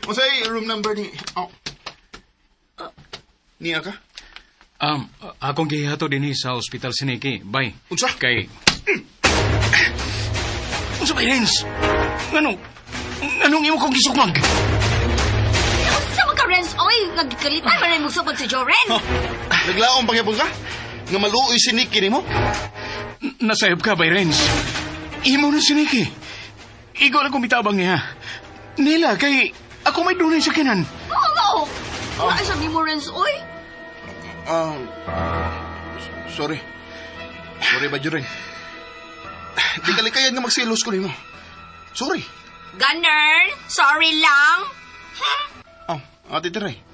Masay room number ni... Oh. Niya ka? Akong gihato din sa Hospital Siniki. Bye. Unsa? Kay... Unsa ba, Renz? Anong imo kong gisugmag? Sa mga Renz, oy, nagkalitan man rin musupag si Joren. Naglaong pangyapon ka? Nga maluoy si Nicky ni mo? Nasayop ka, bay, Renz. Imo na Siniki. Ikaw na kumitabang niya. Nila, kay ako may dunay sa kinan. Oo. Wala sabi mo, Renz, oy. Sorry. Sorry ba, Joren? Di kalikayan nga magsilos ko ni mo. Sorry. Gunner, sorry lang. Ate Teray.